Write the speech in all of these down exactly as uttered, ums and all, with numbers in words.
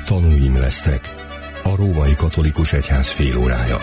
Tanúim lesztek. A Római Katolikus Egyház félórája.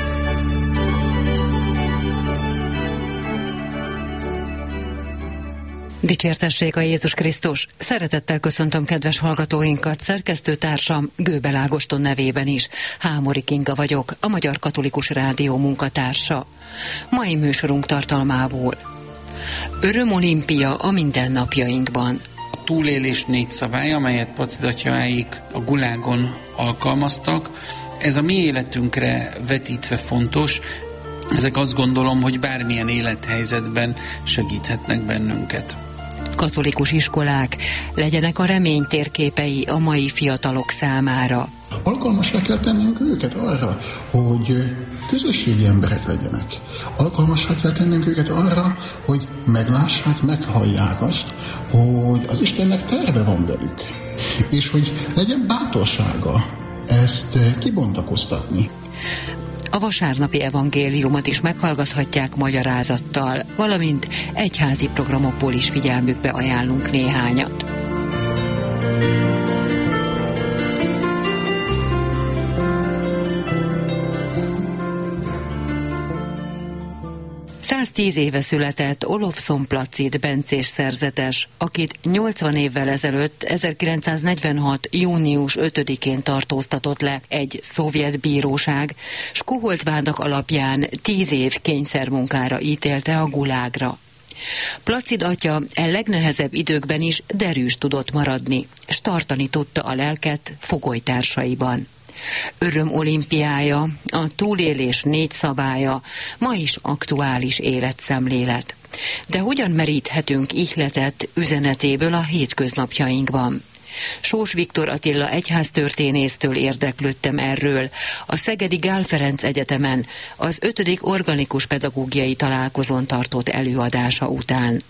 Dicsértessék a Jézus Krisztus! Szeretettel köszöntöm kedves hallgatóinkat, szerkesztőtársam Gőbel Ágoston nevében is. Hámori Kinga vagyok, a Magyar Katolikus Rádió munkatársa. Mai műsorunk tartalmából: Örömolimpia a mindennapjainkban. A túlélés négy szabálya, amelyet pacidatjaik a gulágon alkalmaztak, ez a mi életünkre vetítve fontos. Ezek azt gondolom, hogy bármilyen élethelyzetben segíthetnek bennünket. Katolikus iskolák legyenek a remény térképei a mai fiatalok számára. Alkalmasra kell tennünk őket arra, hogy közösségi emberek legyenek. Alkalmasra kell tennünk őket arra, hogy meglássák, meghallják azt, hogy az Istennek terve van velük. És hogy legyen bátorsága ezt kibontakoztatni. A vasárnapi evangéliumot is meghallgathatják magyarázattal, valamint egyházi programokból is figyelmükbe ajánlunk néhányat. száztíz éve született Olofsson Placid bencés szerzetes, akit nyolcvan évvel ezelőtt, ezerkilencszáznegyvenhat. június ötödikén tartóztatott le egy szovjet bíróság, s koholt vádak alapján tíz év kényszermunkára ítélte a gulágra. Placid atya e legnehezebb időkben is derűs tudott maradni, s tartani tudta a lelket fogolytársaiban. Öröm olimpiája, a túlélés négy szabálya, ma is aktuális életszemlélet. De hogyan meríthetünk ihletet üzenetéből a hétköznapjainkban? Sós Viktor Attila egyháztörténésztől érdeklődtem erről a Szegedi Gál Ferenc Egyetemen az ötödik organikus pedagógiai találkozón tartott előadása után.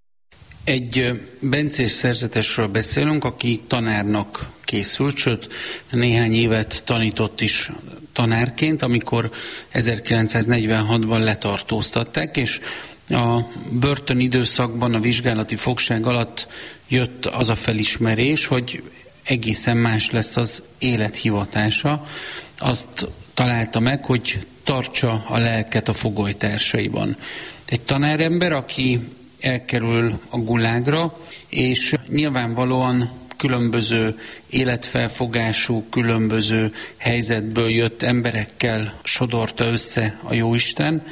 Egy bencés szerzetesről beszélünk, aki tanárnak készült, sőt néhány évet tanított is tanárként, amikor ezerkilencszáznegyvenhatban letartóztatták, és a börtön időszakban, a vizsgálati fogság alatt jött az a felismerés, hogy egészen más lesz az élethivatása. Azt találta meg, hogy tartsa a lelket a fogolytársaiban. Egy tanárember, aki elkerül a gulágra, és nyilvánvalóan különböző életfelfogású, különböző helyzetből jött emberekkel sodorta össze a Jóisten,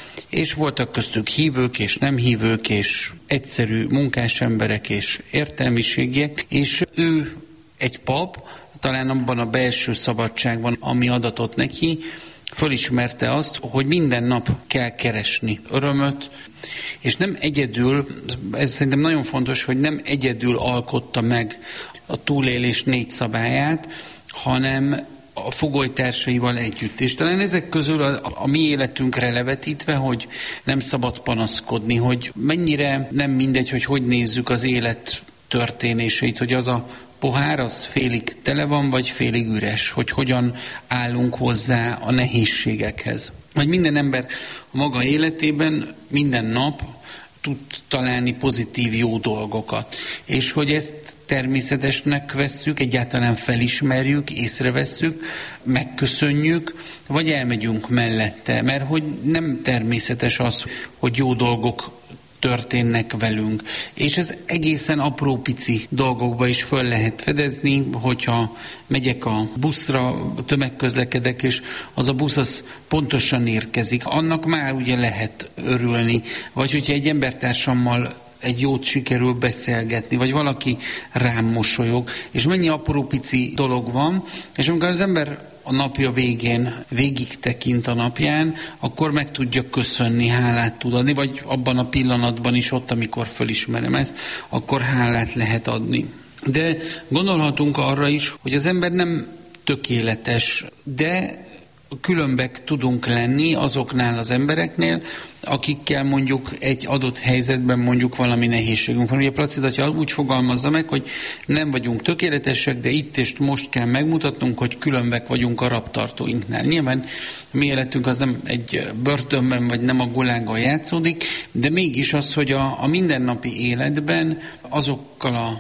és voltak köztük hívők és nem hívők, és egyszerű munkás emberek és értelmiségiek, és ő egy pap, talán abban a belső szabadságban, ami adatott neki, fölismerte azt, hogy minden nap kell keresni örömöt, és nem egyedül, ez szerintem nagyon fontos, hogy nem egyedül alkotta meg a túlélés négy szabályát, hanem a fogolytársaival együtt. És talán ezek közül a, a mi életünkre levetítve, hogy nem szabad panaszkodni, hogy mennyire nem mindegy, hogy hogy nézzük az élet történéseit, hogy az a pohár az félig tele van, vagy félig üres, hogy hogyan állunk hozzá a nehézségekhez. Vagy minden ember a maga életében minden nap tud találni pozitív jó dolgokat. És hogy ezt természetesnek vesszük, egyáltalán felismerjük, észrevesszük, megköszönjük, vagy elmegyünk mellette. Mert hogy nem természetes az, hogy jó dolgok történnek velünk. És ez egészen apró pici dolgokba is föl lehet fedezni, hogyha megyek a buszra, tömegközlekedek, és az a busz az pontosan érkezik. Annak már ugye lehet örülni. Vagy hogyha egy embertársammal egy jót sikerül beszélgetni, vagy valaki rám mosolyog, és mennyi apró pici dolog van, és amikor az ember a napja végén végig tekint a napján, akkor meg tudja köszönni, hálát tud adni, vagy abban a pillanatban is ott, amikor fölismerem ezt, akkor hálát lehet adni. De gondolhatunk arra is, hogy az ember nem tökéletes, de különbek tudunk lenni azoknál az embereknél, akikkel mondjuk egy adott helyzetben mondjuk valami nehézségünk van. Ugye Placid atya úgy fogalmazza meg, hogy nem vagyunk tökéletesek, de itt és most kell megmutatnunk, hogy különbek vagyunk a rabtartóinknál. Nyilván mi életünk az nem egy börtönben, vagy nem a gulággal játszódik, de mégis az, hogy a, a mindennapi életben azokkal a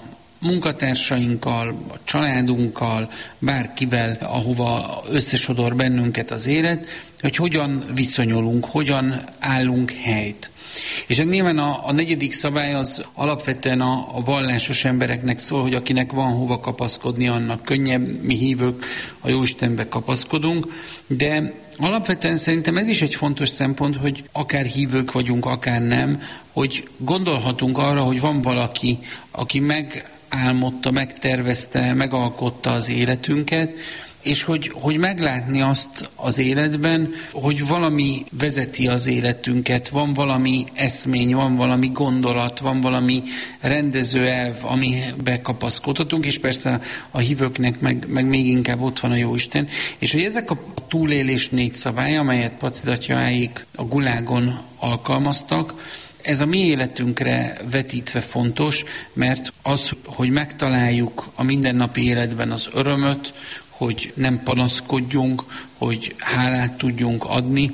munkatársainkkal, a családunkkal, bárkivel, ahova összesodor bennünket az élet, hogy hogyan viszonyulunk, hogyan állunk helyt. És nyilván a, a negyedik szabály az alapvetően a, a vallásos embereknek szól, hogy akinek van hova kapaszkodni, annak könnyebb, mi hívők a Jóistenbe kapaszkodunk, de alapvetően szerintem ez is egy fontos szempont, hogy akár hívők vagyunk, akár nem, hogy gondolhatunk arra, hogy van valaki, aki megálmodta, megtervezte, megalkotta az életünket, és hogy, hogy meglátni azt az életben, hogy valami vezeti az életünket, van valami eszmény, van valami gondolat, van valami rendező elv, amibe kapaszkodhatunk, és persze a hívőknek meg, meg még inkább ott van a Jóisten. És hogy ezek a túlélés négy szabálya, amelyet Placid atyaáik a Gulágon alkalmaztak, ez a mi életünkre vetítve fontos, mert az, hogy megtaláljuk a mindennapi életben az örömöt, hogy nem panaszkodjunk, hogy hálát tudjunk adni.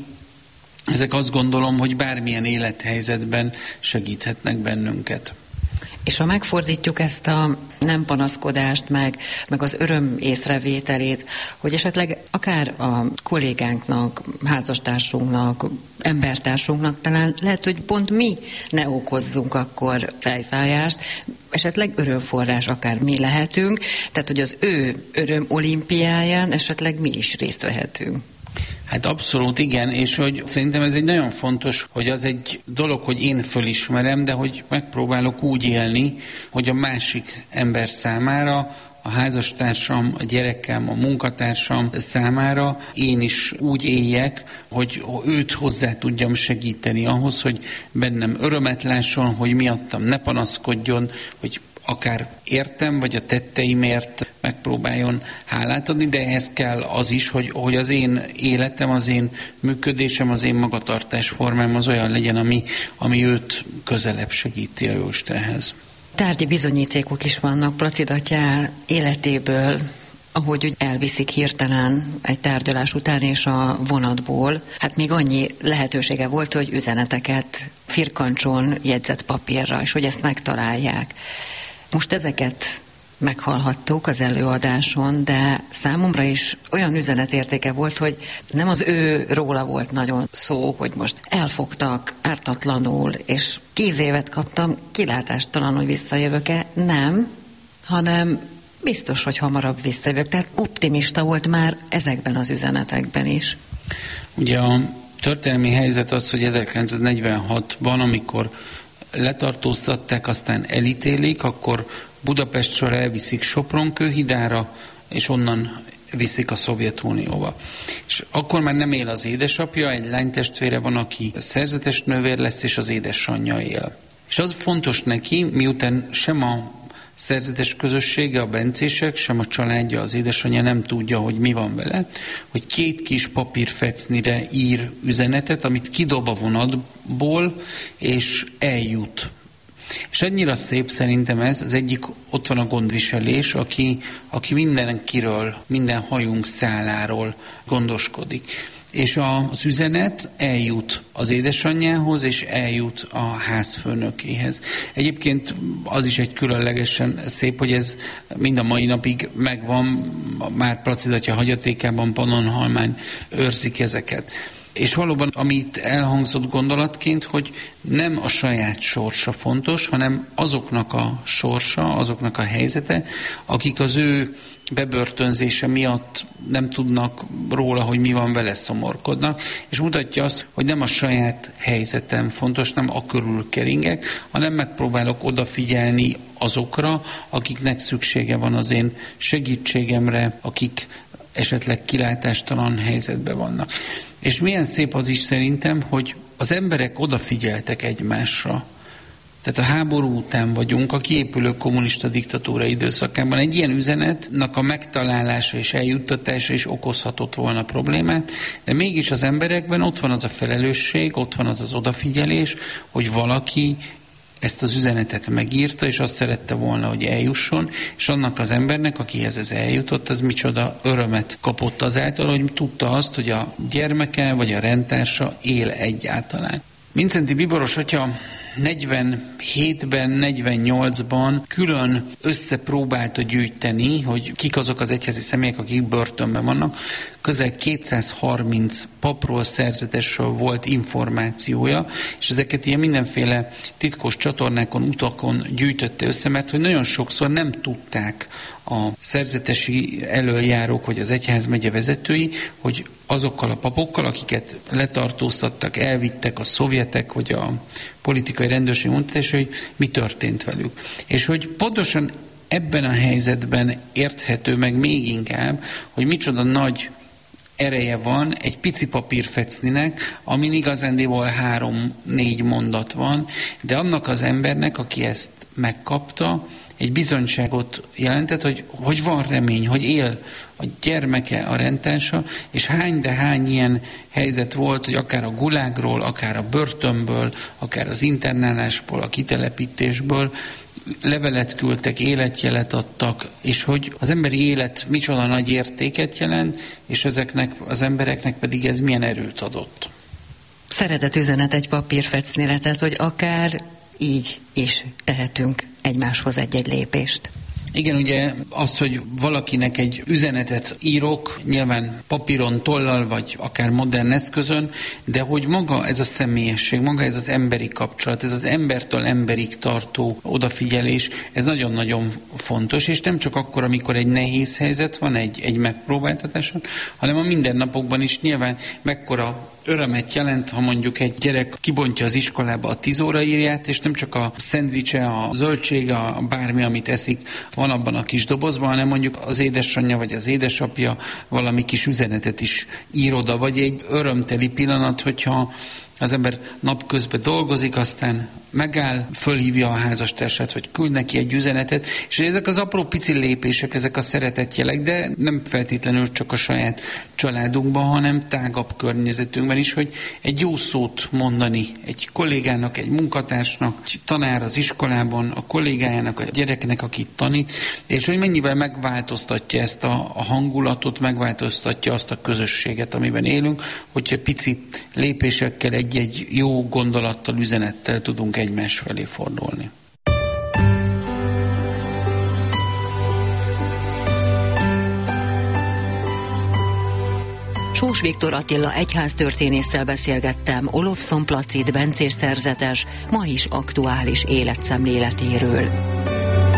Ezek azt gondolom, hogy bármilyen élethelyzetben segíthetnek bennünket. És ha megfordítjuk ezt a nem panaszkodást, meg, meg az öröm észrevételét, hogy esetleg akár a kollégánknak, házastársunknak, embertársunknak talán lehet, hogy pont mi ne okozzunk akkor fejfájást, esetleg örömforrás akár mi lehetünk, tehát hogy az ő öröm olimpiáján esetleg mi is részt vehetünk. Hát abszolút igen, és hogy szerintem ez egy nagyon fontos, hogy az egy dolog, hogy én fölismerem, de hogy megpróbálok úgy élni, hogy a másik ember számára, a házastársam, a gyerekem, a munkatársam számára én is úgy éljek, hogy őt hozzá tudjam segíteni ahhoz, hogy bennem örömet lásson, hogy miattam ne panaszkodjon, hogy akár értem, vagy a tetteimért megpróbáljon hálát adni, de ehhez kell az is, hogy, hogy az én életem, az én működésem, az én magatartásformám az olyan legyen, ami, ami őt közelebb segíti a Jóistenhez. Tárgyi bizonyítékok is vannak Placid atyá életéből, ahogy úgy elviszik hirtelen egy tárgyalás után és a vonatból. Hát még annyi lehetősége volt, hogy üzeneteket firkancson, jegyzett papírra, és hogy ezt megtalálják. Most ezeket meghallhattuk az előadáson, de számomra is olyan üzenetértéke volt, hogy nem az ő róla volt nagyon szó, hogy most elfogtak ártatlanul, és tíz évet kaptam, kilátástalan, hogy visszajövök-e. Nem, hanem biztos, hogy hamarabb visszajövök. Tehát optimista volt már ezekben az üzenetekben is. Ugye a történelmi helyzet az, hogy ezerkilencszáznegyvenhatban, amikor letartóztatták, aztán elítélik, akkor Budapestről elviszik Sopron-kőhidára, és onnan viszik a Szovjetunióba. És akkor már nem él az édesapja, egy lánytestvére van, aki szerzetes nővér lesz, és az édesanyja él. És az fontos neki, miután sem a szerzetes közössége, a bencések, sem a családja, az édesanyja nem tudja, hogy mi van vele, hogy két kis papírfecnire ír üzenetet, amit kidob a vonatból, és eljut. És annyira szép szerintem ez, az egyik, ott van a gondviselés, aki, aki mindenkiről, minden hajunk száláról gondoskodik. És az üzenet eljut az édesanyjához, és eljut a házfőnökéhez. Egyébként az is egy különlegesen szép, hogy ez mind a mai napig megvan, már Placid atya hagyatékában, Pannonhalmán őrzik ezeket. És valóban, amit elhangzott gondolatként, hogy nem a saját sorsa fontos, hanem azoknak a sorsa, azoknak a helyzete, akik az ő bebörtönzése miatt nem tudnak róla, hogy mi van vele, szomorkodnak, és mutatja azt, hogy nem a saját helyzetem fontos, nem a körül keringek, hanem megpróbálok odafigyelni azokra, akiknek szüksége van az én segítségemre, akik esetleg kilátástalan helyzetben vannak. És milyen szép az is szerintem, hogy az emberek odafigyeltek egymásra. Tehát a háború után vagyunk, a kiépülő kommunista diktatúra időszakában egy ilyen üzenetnek a megtalálása és eljuttatása is okozhatott volna problémát, de mégis az emberekben ott van az a felelősség, ott van az az odafigyelés, hogy valaki ezt az üzenetet megírta, és azt szerette volna, hogy eljusson, és annak az embernek, akihez ez eljutott, az micsoda örömet kapott azáltal, hogy tudta azt, hogy a gyermeke vagy a rendtársa él egyáltalán. Mindszenty Bíboros atya negyvenhétben, negyvennyolcban külön összepróbálta gyűjteni, hogy kik azok az egyházi személyek, akik börtönben vannak. Közel kétszázharminc papról, szerzetesről volt információja, és ezeket ilyen mindenféle titkos csatornákon, utakon gyűjtötte össze, mert hogy nagyon sokszor nem tudták a szerzetesi elöljárók, vagy az egyházmegye vezetői, hogy azokkal a papokkal, akiket letartóztattak, elvittek a szovjetek, vagy a politikai rendőrség munkatársai, hogy mi történt velük. És hogy pontosan ebben a helyzetben érthető meg még inkább, hogy micsoda nagy ereje van egy pici papírfecninek, amin igazándiból három-négy mondat van, de annak az embernek, aki ezt megkapta, egy bizonyságot jelentett, hogy, hogy van remény, hogy él a gyermeke, a rendtársa, és hány de hány ilyen helyzet volt, hogy akár a gulágról, akár a börtönből, akár az internálásból, a kitelepítésből levelet küldtek, életjelet adtak, és hogy az emberi élet micsoda nagy értéket jelent, és ezeknek az embereknek pedig ez milyen erőt adott. Szeretett üzenet egy papírfecnire, tehát hogy akár így is tehetünk egymáshoz egy-egy lépést. Igen, ugye az, hogy valakinek egy üzenetet írok, nyilván papíron, tollal, vagy akár modern eszközön, de hogy maga ez a személyesség, maga ez az emberi kapcsolat, ez az embertől emberig tartó odafigyelés, ez nagyon-nagyon fontos, és nem csak akkor, amikor egy nehéz helyzet van, egy, egy megpróbáltatáson, hanem a mindennapokban is nyilván mekkora örömet jelent, ha mondjuk egy gyerek kibontja az iskolába a tíz óraírját, és nem csak a szendvicse, a zöldsége, a bármi, amit eszik, van abban a kis dobozban, hanem mondjuk az édesanyja vagy az édesapja valami kis üzenetet is ír oda, vagy egy örömteli pillanat, hogyha az ember napközben dolgozik, aztán megáll, fölhívja a házastársát, vagy küld neki egy üzenetet, és ezek az apró pici lépések, ezek a szeretetjelek, de nem feltétlenül csak a saját családunkban, hanem tágabb környezetünkben is, hogy egy jó szót mondani egy kollégának, egy munkatársnak, egy tanár az iskolában, a kollégájának, a gyereknek, akit tanít, és hogy mennyivel megváltoztatja ezt a, a hangulatot, megváltoztatja azt a közösséget, amiben élünk, hogyha pici lépésekkel, egy-egy jó gondolattal, üzenettel tudunk egymás felé fordulni. Sós Viktor Attila egyháztörténésszel beszélgettem Olofszon Placid bencés szerzetes, ma is aktuális életszemléletéről.